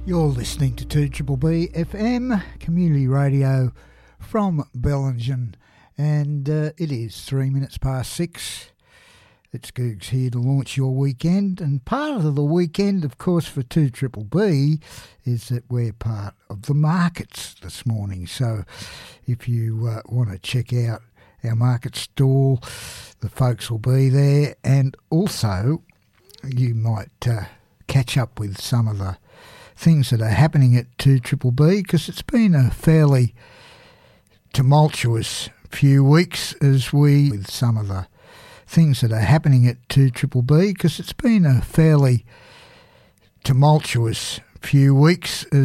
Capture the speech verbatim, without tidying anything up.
You're listening to two B B F M, community radio from Bellingen, and uh, it is three minutes past six. It's Googs here to launch your weekend, and part of the weekend, of course, for two B B is that we're part of the markets this morning. So if you uh, want to check out our market stall, the folks will be there, and also you might uh, catch up with some of the things that are happening at two B B, because it's been a fairly tumultuous few weeks as we, with some of the things that are happening at two B B, because it's been a fairly tumultuous few weeks as